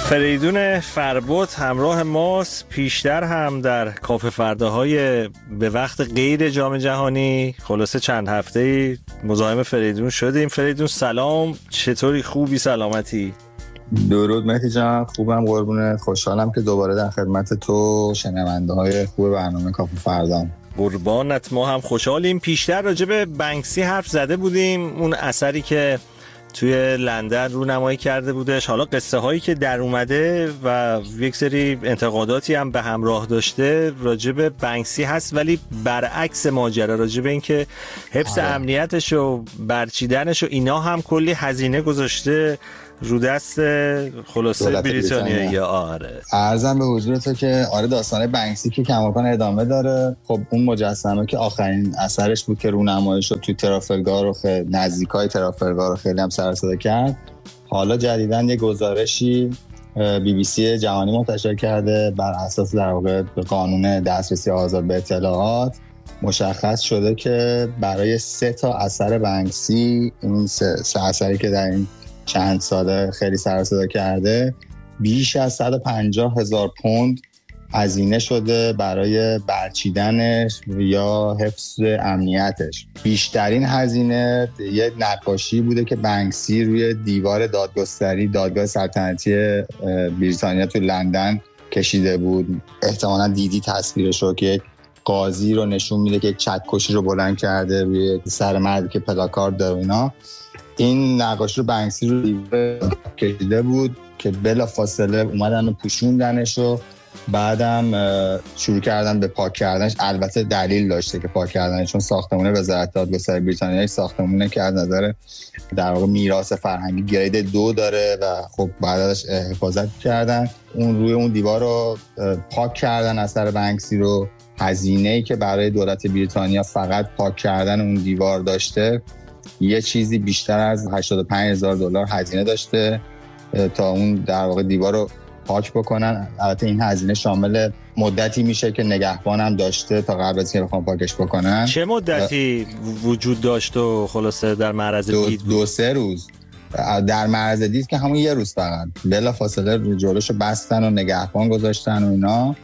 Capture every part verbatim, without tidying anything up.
فریدون فربد همراه ماست، پیشتر هم در کافه فرداهای به وقت غیر جام جهانی خلاصه چند هفته‌ای مزاحم فریدون شدیم. فریدون سلام، چطوری؟ خوبی؟ سلامتی؟ درود مهدی جان، خوبم قربونت. خوشحالم که دوباره در خدمت تو شنونده های خوب برنامه کافه فردام. قربانت، ما هم خوشحالیم. پیشتر راجع به بنکسی حرف زده بودیم، اون اثری که توی لندن رونمایی کرده بودش. حالا قصه هایی که در اومده و یک سری انتقاداتی هم به همراه داشته راجع به بنکسی هست، ولی برعکس ماجرا، راجع به این که حفظ آه. امنیتش و برچیدنش و اینا هم کلی هزینه گذاشته رو دست خلاصه بریتانیایی. آره عرضم به حضور تو که آره داستان بنکسی که کماکان ادامه داره. خب اون مجسمه که آخرین اثرش بود که رونمایی شد تو ترافلگار و خیلی نزدیکای ترافلگار رو خیلی هم سر و صدا کرد، حالا جدیداً یه گزارشی بی بی سی جهانی منتشر کرده بر اساس در واقع قانون دسترسی آزاد به اطلاعات مشخص شده که برای سه تا اثر بنکسی، این سه, سه اثری که در این چند ساله خیلی سر و صدا کرده، بیش از صد و پنجاه هزار پوند هزینه شده برای برچیدنش یا حفظ امنیتش. بیشترین هزینه یه نقاشی بوده که بنکسی روی دیوار دادگستری دادگاه سلطنتی بریتانیا تو لندن کشیده بود. احتمالاً دیدی تصویرش رو که قاضی رو نشون میده که یک چکشی رو بلند کرده روی سر مردی که پلاکارد داره. اینا این نقاشی رو بنکسی رو دیوار کشیده بود که بلافاصله اومدن و پوشوندنش و بعدم شروع کردن به پاک کردنش. البته دلیل داشته که پاک کردنش، چون ساختمون وزارت دادگستری بریتانیا ساختمونه که از نظر در واقع میراث فرهنگی گرید دو داره و خب بعد ازش حفاظت کردن. اون روی اون دیوار رو پاک کردن اثر بنکسی رو. هزینه‌ای که برای دولت بریتانیا فقط پاک کردن اون دیوار داشته یه چیزی بیشتر از هشتاد و پنج هزار دلار هزینه داشته تا اون در واقع دیوار رو پاک بکنن. البته این هزینه شامل مدتی میشه که نگهبان هم داشته تا قبل از اینکه بخوام پاکش بکنن. چه مدتی وجود داشت و خلاصه در معرض دو دید بود؟ دو سه روز در معرض دید که همون یه روز فقط بلافاصله جلوشو بستن و نگهبان گذاشتن و اینا،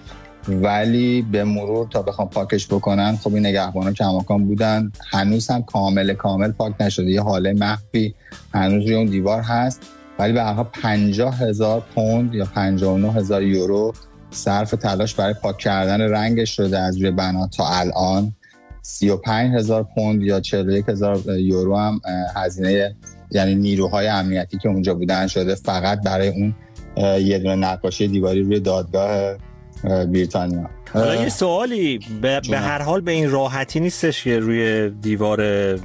ولی به مرور تا بخوام پاکش بکنن خب این نگهبانا کماکان بودن. هنوز هم کامل کامل پاک نشده، یه حاله مخفی هنوز روی اون دیوار هست، ولی به هر حال پنجاه هزار پوند یا پنجاه و نه هزار یورو صرف تلاش برای پاک کردن رنگش شده از روی بنا تا الان. سی و پنج هزار پوند یا چهل و یک هزار یورو هم هزینه یعنی نیروهای امنیتی که اونجا بودن شده فقط برای اون یه دونه نقاشی دیواری روی دادگاه بریتانیا. حالا یه سوالی، به, به هر حال به این راحتی نیستش که روی دیوار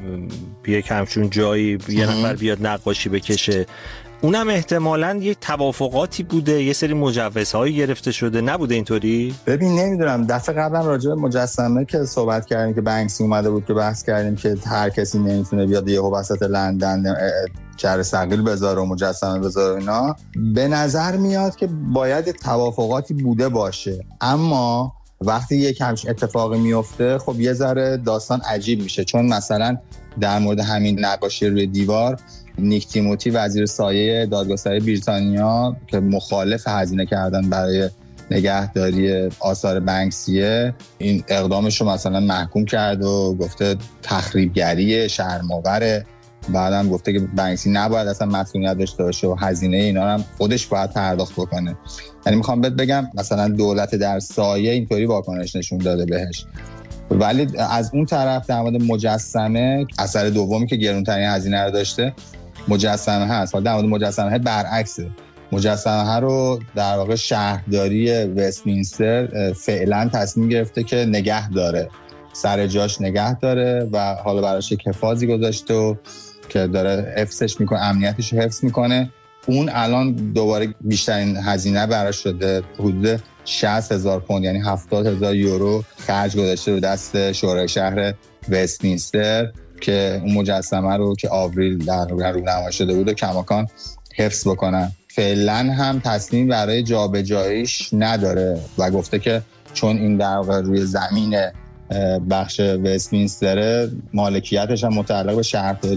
یک همچون جایی یه نفر بیاد نقاشی بکشه. اونم احتمالاً یه توافقاتی بوده، یه سری مجوزهایی گرفته شده، نبوده اینطوری؟ ببین نمیدونم، دفعه قبلا راجع به مجسمه که صحبت کردیم که بنکسی اومده بود که بحث کردیم که هر کسی نمیتونه بیاد یهو وسط لندن چهره ثقیل بذاره و مجسمه بذاره اینا. به نظر میاد که باید توافقاتی بوده باشه، اما وقتی یک همچین اتفاقی میفته خب یه ذره داستان عجیب میشه. چون مثلا در مورد همین نقاشی روی دیوار، نیک تیموتی وزیر سایه دادگستری بریتانیا که مخالف هزینه کردن برای نگهداری آثار بنکسیه، این اقدامش رو مثلا محکوم کرد و گفته تخریبگری شرم‌آور. بعدم گفته که بنکسی نباید اصلا مسئولیت داشته باشه و هزینه اینا هم خودش باید پرداخت بکنه. یعنی میخوام بهت بگم مثلا دولت در سایه اینطوری واکنش نشون داده بهش. ولی از اون طرف در مورد مجسمه، اثر دومی که گرونترین هزینه رو داشته مجسمه هست. حالا در مورد مجسمه برعکسه. مجسمه رو در واقع شهرداری وستمینستر فعلا تصمیم گرفته که نگه داره، سر جاش نگه داره و حالا براش یک حفاظی گذاشته و که داره حفظش میکنه، امنیتش رو حفظ میکنه. اون الان دوباره بیشترین هزینه براش شده، حدود شصت هزار پوند یعنی هفتاد هزار یورو خرج گذاشته رو دست شورای شهر وستمینستر که اون مجسمه رو که آوریل در رونمایی شده بود و کماکان حفظ بکنن. فعلا هم تصمیم برای جابجاییش نداره و گفته که چون این در واقع روی زمین بخش وستمینستر، مالکیتش هم متعلق به شهرداری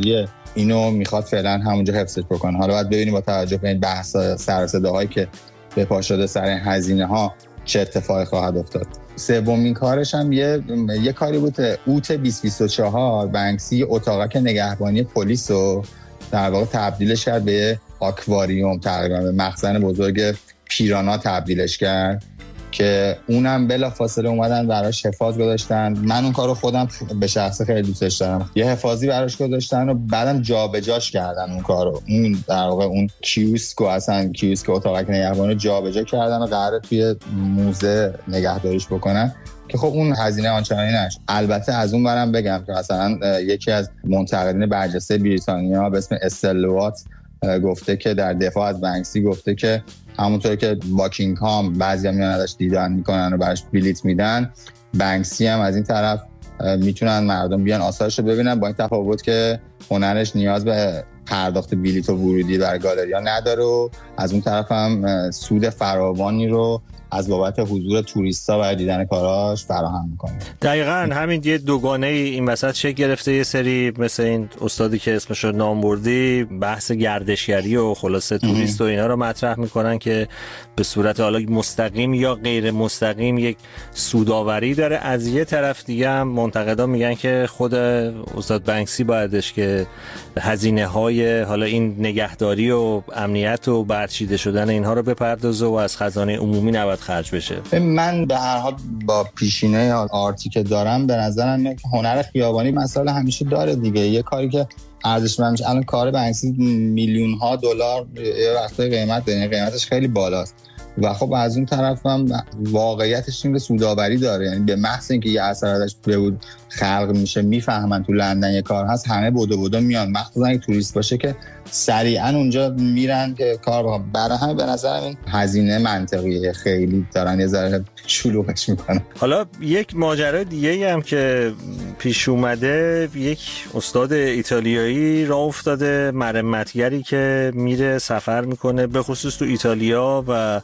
اینو میخواد فعلا همونجا حفظش بکنه. حالا باید ببینیم با توجه به این بحث سر صداهایی که به پا شده سر این هزینه ها چه اتفاقی خواهد افتاد. سومین کارش هم یه یه کاری بود، اوت بیست بیست و چهار بنکسی اتاقک نگهبانی پلیس رو در واقع تبدیلش کرد به آکواریوم، تقریبا به مخزن بزرگ پیرانا تبدیلش کرد که اونم بلافاصله اومدن براش حفاظ گذاشتن. من اون کارو خودم به شخصه خیلی دوستش دارم. یه حفاظی براش گذاشتن و بعدم جابجاش کردن اون کارو. اون در واقع اون کیوسکو اصلا کیوسک اتاقک نگهبانی جابجا کردن و قراره توی موزه نگهداریش بکنن که خب اون هزینه آنچنانی نشد. البته از اون برم بگم که مثلا یکی از منتقدین برجسته بریتانیا به اسم استلوات گفته که در دفاع از بنکسی گفته که همونطور که باکینگهام بعضیا میان ازش دیدن میکنن و براش بلیت میدن، بنکسی هم از این طرف میتونن مردم بیان آثارش رو ببینن، با این تفاوت که هنرش نیاز به پرداخت بلیت و ورودی در گالریا نداره و از اون طرف هم سود فراوانی رو از بابت حضور توریستا برای دیدن کاراش فراهم میکنه. دقیقاً همین یه دوگانه این وسط شکل گرفته. یه سری مثل این استادی که اسمش رو نام بردی بحث گردشگری و خلاصه توریست و اینا رو مطرح میکنن که به صورت حالا مستقیم یا غیر مستقیم یک سوداوری داره. از یه طرف دیگه هم منتقدا میگن که خود استاد بنکسی بایدش که هزینه های حالا این نگهداری و امنیت و برچیده شدن اینها رو بپردازه و از خزانه عمومی نباید خرج بشه. من به هر حال با پیشینه آرتی که دارم به نظرم میاد که هنر خیابانی مسائل همیشه داره دیگه. یه کاری که ارزشمند میشه، الان کار بنکسی میلیون ها دلار یه وقتای قیمت داره، قیمتش خیلی بالاست و خب از اون طرف هم واقعیتش این که سوداوری داره. یعنی به محض اینکه یه اثر ازش بود خلق میشه، میفهمن تو لندن یه کار هست، همه بدو بدو میان، مخصوصا اگه توریست باشه که سریعا اونجا میرن که کار بکنن. برای همه به نظر این هزینه منطقیه، خیلی دارن یه ذره شلوغش میکنن. حالا یک ماجرا دیگه هم که پیش اومده، یک استاد ایتالیایی راه افتاده، مرمتگری که میره سفر میکنه به خصوص تو ایتالیا و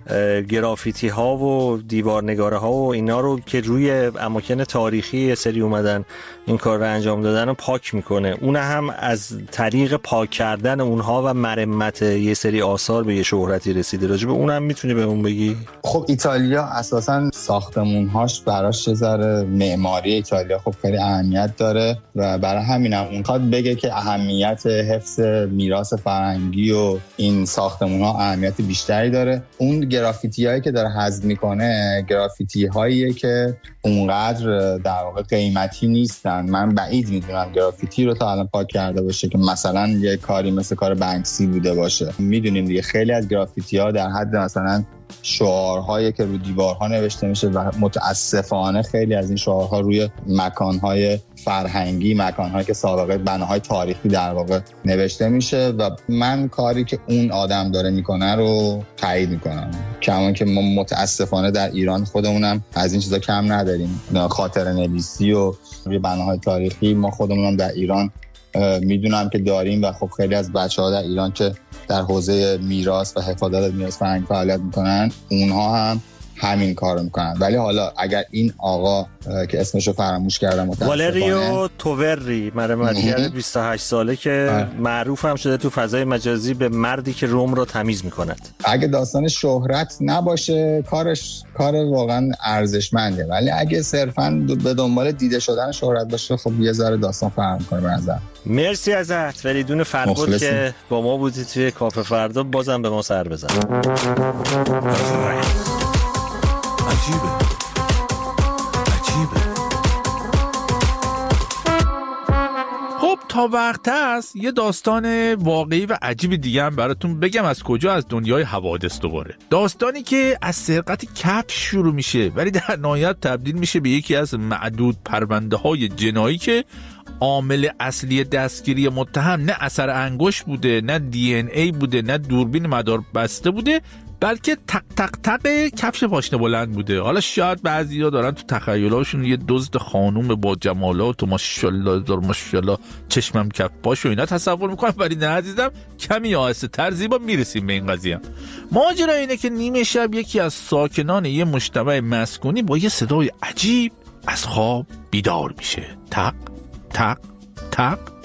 گرافیتی ها و دیوارنگاره ها و اینا رو که روی اماکن تاریخی سری اومدن این کار رو انجام دادن رو پاک میکنه. اون هم از طریق پاک کردن اونها و مرمت یه سری آثار به یه شهرتی رسیده. راجع به اونم میتونی بهمون بگی؟ خب ایتالیا اساساً ساختمون‌هاش براش چه ذره معماری ایتالیا خب خیلی اهمیت داره و برای همینم اون خواد بگه که اهمیت حفظ میراث فرهنگی و این ساختمون‌ها اهمیت بیشتری داره. اون گرافیتیایی که داره حذف میکنه گرافیتی‌هاییه که اونقدر در واقع قیمتی نیستن. من بعید میدونم گرافیتی رو تا الان پاک کرده باشه که مثلا یه کاری مثل کار بنکسی بوده باشه. میدونیم دیگه خیلی از گرافیتی‌ها در حد مثلا شعارهایی که رو دیوارها نوشته میشه و متاسفانه خیلی از این شعارها روی مکانهای فرهنگی، مکانهایی که سابقه بناهای تاریخی در واقع نوشته میشه و من کاری که اون آدم داره میکنه رو تایید میکنم. کما که ما متاسفانه در ایران خودمونم از این چیزا کم نداریم. خاطره نویسی و روی بناهای تاریخی ما خودمونم در ایران میدونم که داریم و خب خیلی از بچه‌ها در ایران که در حوزه میراث و حفاظت از میراث فرهنگی فعالیت میکنن اونها هم همین کارو میکنن. ولی حالا اگر این آقا که اسمشو فراموش کردم والریو تووری، مرمتگر بیست و هشت ساله که آه. معروف هم شده تو فضای مجازی به مردی که روم رو تمیز میکند، اگه داستان شهرت نباشه کارش کار واقعا ارزشمنده، ولی اگه صرفا به دنبال دیده شدن شهرت باشه خب یه ذره داستان فرق میکنه به نظر. مرسی ازت فریدون فربود که با ما بودی توی کافه فردا. بازم به ما سر بزن. عجیبه عجیبه. خب تا وقت هست یه داستان واقعی و عجیب دیگه هم براتون بگم. از کجا؟ از دنیای حوادث دوباره. داستانی که از سرقت کفش شروع میشه ولی در نهایت تبدیل میشه به یکی از معدود پرونده های جنایی که عامل اصلی دستگیری متهم نه اثر انگشت بوده، نه دی ان ای بوده، نه دوربین مدار بسته بوده، بلکه تق تق تق کفش پاشنه بلند بوده. حالا شاید بعضیا دارن تو تخیلاشون یه دزد خانوم با جمالات و ماشاءالله دار ماشاءالله چشمم کف پاش و اینا تصور میکنن، ولی نه عزیزم، کمی آهسته تر زیبا میرسیم به این قضیه. ماجرا اینه که نیمه شب یکی از ساکنان یه مجتمع مسکونی با یه صدای عجیب از خواب بیدار میشه. تق تق تق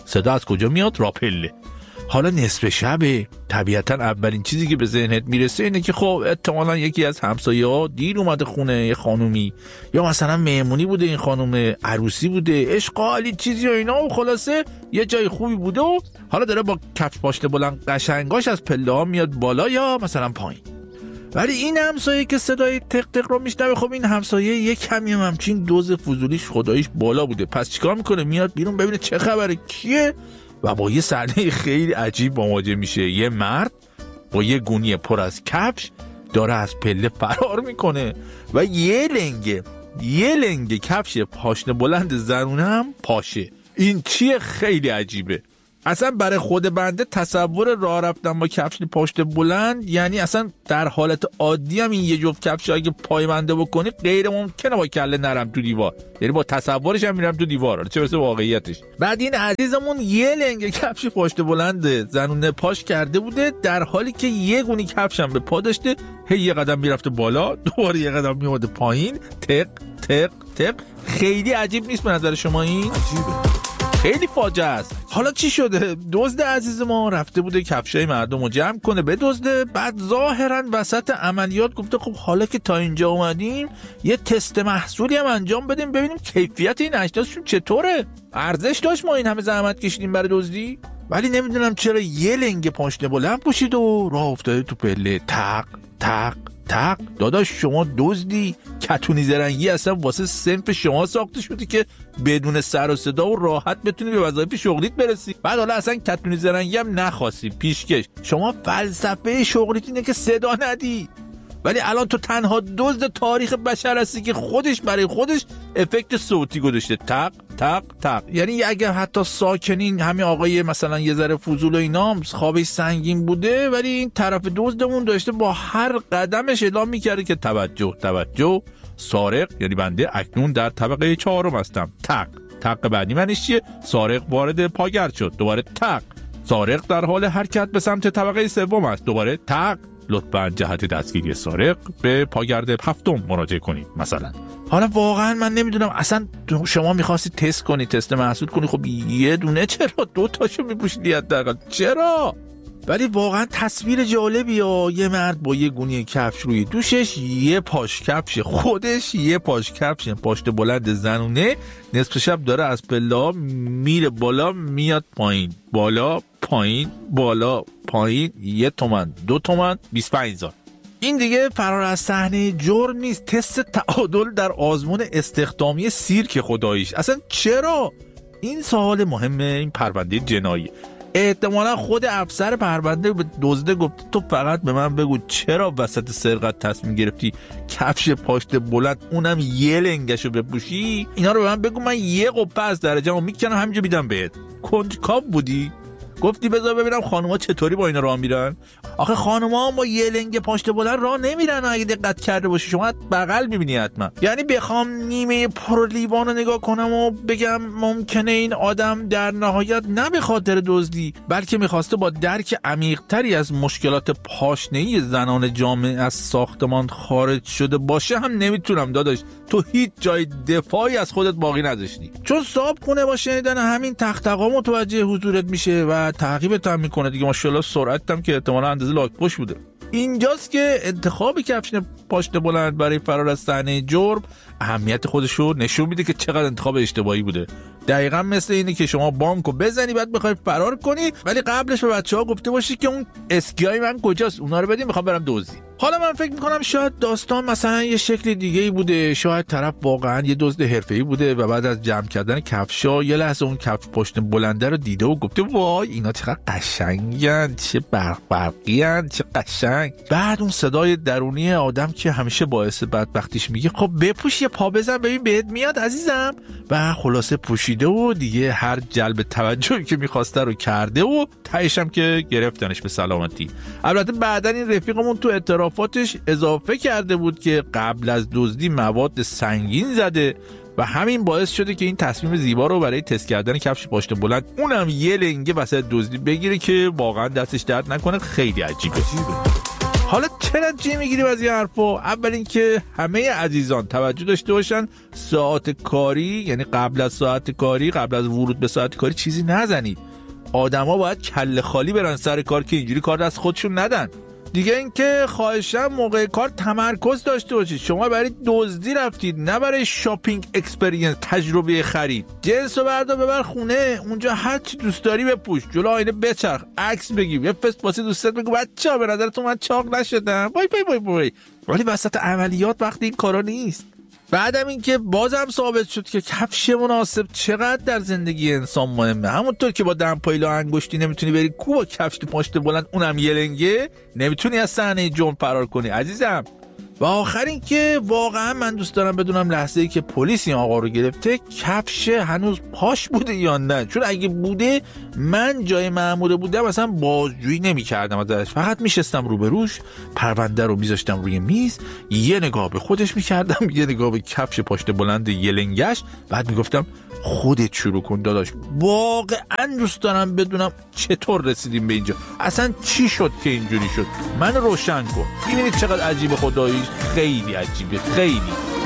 صدا از کجا میاد؟ راپله. حالا نصف شبه، طبیعتا اولین چیزی که به ذهنت میرسه اینه که خب احتمالاً یکی از همسایه‌ها دیر اومده خونه، یه خانومی، یا مثلا مهمونی بوده، این خانم عروسی بوده، اشغالی چیزی و اینا، و خلاصه یه جای خوبی بوده و حالا داره با کفش پاشنه بلند قشنگاش از پله ها میاد بالا یا مثلا پایین. ولی این همسایه که صدای تق تق رو میشنوه، خب این همسایه یه کمی هم همچین دوز فضولیش خداییش بالا بوده، پس چیکار میکنه؟ میاد بیرون ببینه چه خبره، کیه، و با یه صحنه خیلی عجیب مواجه میشه. یه مرد با یه گونی پر از کفش داره از پله فرار میکنه و یه لنگه یه لنگه کفش پاشنه بلند زنونه هم پاشه. این چیه؟ خیلی عجیبه. اصلا برای خود بنده تصور راه رفتن با کفش پاشنه بلند، یعنی اصلا در حالت عادی هم این یه جفت کفش اگه پای بنده بکنی غیر ممکنه با کله نرم تو دیوار، یعنی با تصورش هم میرم تو دیوار، چه برسه واقعیتش. بعد این عزیزمون یه لنگ کفش پاشنه بلند زنونه پاش کرده بوده، در حالی که یه گونی کفش هم به پا داشته، هی یه قدم میرفته بالا، دوباره یه قدم میومده پایین، تق تق تق. خیلی عجیب نیست به نظر شما این؟ عجیبه، خیلی فاجعه است. حالا چی شده؟ دزد عزیز ما رفته بوده کفشای مردم رو جمع کنه بدزده، بعد ظاهرا وسط عملیات گفته خب حالا که تا اینجا اومدیم یه تست محصولی هم انجام بدیم ببینیم کیفیت این اجناسشون چطوره، ارزش داشت ما این همه زحمت کشیدیم برای دزدی. ولی نمیدونم چرا یه لنگ پاشنه بلند پوشید و راه افتاده تو پله، تق تق تق. داداش شما دزدی؟ کتونی زرنگی اصلا واسه صنف شما ساخته شده که بدون سر و صدا و راحت بتونی به وظایف شغلیت برسی. بعد حالا اصلا کتونی زرنگی هم نخواستی، پیشکش. شما فلسفه شغلیت اینه که صدا ندی، ولی الان تو تنها دزد تاریخ بشر هستی که خودش برای خودش افکت صوتی گذاشته، تق تق تق. یعنی اگر حتی ساکنین همین آقای مثلا یه ذره فضول و اینا خوابش سنگین بوده، ولی این طرف دزدمون داشته با هر قدمش اعلام میکرده که توجه توجه، سارق یعنی بنده اکنون در طبقه چهارم هستم، تق تق. بعدی منش چیه؟ سارق وارد پاگرد شد، دوباره تق. سارق در حال حرکت به سمت طبقه سوم است، دوباره تق. لطفاً جهت دستگیری سارق به پاگرد هفتم مراجعه کنید مثلا. حالا واقعا من نمیدونم، اصلا شما میخواستی تست کنی، تست محسود کنی، خب یه دونه چرا دو تاشو میپوشیدی حداقل، چرا؟ ولی واقعا تصویر جالبی ها. یه مرد با یه گونی کفش روی دوشش، یه پاش کفش خودش، یه پاش کفش پاشنه بلند زنونه، نصف شب داره از پله میره بالا میاد پایین، بالا پایین بالا پایین، یه تومن دو تومن بیست و پنج هزار. این دیگه فرار از صحنه جرم نیست، تست تعادل در آزمون استخدامی سیرک خداییش. اصلا چرا؟ این سوال مهمه. این پرونده جنایی، احتمالا خود افسر پرونده به دزده گفته تو فقط به من بگو چرا وسط سرقت تصمیم گرفتی کفش پاشنه بلند اونم یه لنگشو بپوشی، اینا رو به من بگو، من یه قپه از درجه‌مو میکنم همینجا میدم بهت. کنجکاو بودی؟ گفتی بذار ببینم خانوما چطوری با اینا راه میرن. آخه خانوما با یه لنگ پاشنه بلند راه نمیرن، اگه دقت کرده باشی شما بغل میبینی حتما. یعنی بخوام نیمه پر لیوان رو نگاه کنم و بگم ممکنه این آدم در نهایت نه به خاطر دزدی بلکه میخواسته با درک عمیق‌تری از مشکلات پاشنه‌ای زنان جامعه از ساختمان خارج شده باشه هم نمیتونم داداش. تو هیچ جای دفاعی از خودت باقی نذاشتی، چون صاحب خونه با شنیدن همین تختقا متوجه حضورت میشه و تعقیبت هم میکنه دیگه. ماشاءالله سرعتت هم که احتمالاً اندازه لاک‌پشت بوده. اینجاست که انتخاب کفش پاشنه بلند برای فرار از صحنه جرم اهمیت خودش رو نشون میده که چقدر انتخاب اشتباهی بوده. دقیقاً مثل اینه که شما بانکو بزنی بعد بخوای فرار کنی، ولی قبلش به بچه‌ها گفته باشی که اون اسکیای من کجاست، اونا رو بدین میخوام برم دزدی. حالا من فکر میکنم شاید داستان مثلا یه شکل دیگه‌ای بوده، شاید طرف واقعا یه دزد حرفه‌ای بوده و بعد از جمع کردن کفشا یه لحظه اون کفش پاشنه بلنده رو دیده و گفته وای اینا چقدر قشنگن، چه برق برقیان، چه قشنگ. بعد اون صدای درونی آدم که همیشه باعث بدبختیش میگه خب بپوش یه پا بزن ببین بهت میاد عزیزم، و خلاصه پوشیده و دیگه هر جلب توجهی که میخواسته رو کرده و تهش هم که گرفتنش به سلامتی. البته بعدن این رفیقمون تو اعترافاتش اضافه کرده بود که قبل از دزدی مواد سنگین زده و همین باعث شده که این تصمیم زیبا رو برای تست کردن کفش پاشنه بلند اونم یه لنگه وسط دزدی بگیره که واقعا دستش درد نکنه. خیلی عجیبه. حالا چرا چی میگیریم از این حرفا؟ اول اینکه همه عزیزان توجه داشته باشن ساعت کاری، یعنی قبل از ساعت کاری، قبل از ورود به ساعت کاری چیزی نزنید. آدما باید کله خالی برن سر کار که اینجوری کار دست خودشون ندن. دیگه اینکه خواهشاً موقع کار تمرکز داشته باشید. شما برای دزدی رفتید، نه برای شاپینگ اکسپریانس، تجربه خرید. جنسو بردار ببر خونه، اونجا هر چی دوست داری بپوش، جلو آینه بچرخ، عکس بگیر، یه فست واسه دوستت بگو بچه‌ها به نظرتون من چاق نشدم، وای وای وای وای. ولی وسط عملیات وقتی این کارا نیست. بعدم این که بازم ثابت شد که کفش مناسب چقدر در زندگی انسان مهمه. همونطور که با دمپایی و انگشتی نمیتونی بری کو با کفش پشت بلند، اونم یه لنگه، نمیتونی از صحنه جرم فرار کنی عزیزم. و آخر این که واقعا من دوست دارم بدونم لحظه ای که پلیس این آقا رو گرفته کفش هنوز پاش بوده یا نه، چون اگه بوده من جای مأمور بودم اصلا بازجویی نمی کردم ازش، فقط میشستم روبروش، پرونده رو میذاشتم روی میز، یه نگاه به خودش میکردم، یه نگاه به کفش پشت بلند یه لنگش، بعد میگفتم خودت شروع کن داداش. واقعا دوست دارم بدونم چطور رسیدیم به اینجا، اصلا چی شد که اینجوری شد، من روشن کن. ببینید چقدر عجیبه، خداییش خیلی عجیبه، خیلی.